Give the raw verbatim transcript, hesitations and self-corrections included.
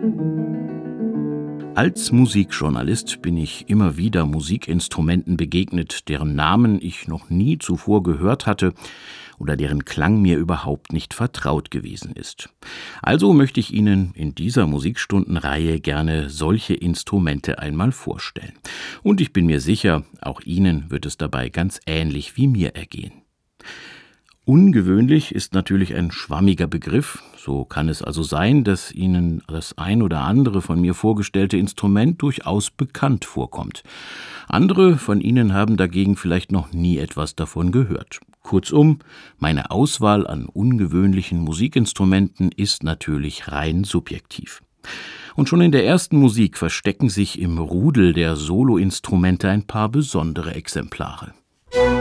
Als Musikjournalist bin ich immer wieder Musikinstrumenten begegnet, deren Namen ich noch nie zuvor gehört hatte oder deren Klang mir überhaupt nicht vertraut gewesen ist. Also möchte ich Ihnen in dieser Musikstundenreihe gerne solche Instrumente einmal vorstellen. Und ich bin mir sicher, auch Ihnen wird es dabei ganz ähnlich wie mir ergehen. Ungewöhnlich ist natürlich ein schwammiger Begriff. So kann es also sein, dass Ihnen das ein oder andere von mir vorgestellte Instrument durchaus bekannt vorkommt. Andere von Ihnen haben dagegen vielleicht noch nie etwas davon gehört. Kurzum, meine Auswahl an ungewöhnlichen Musikinstrumenten ist natürlich rein subjektiv. Und schon in der ersten Musik verstecken sich im Rudel der Soloinstrumente ein paar besondere Exemplare.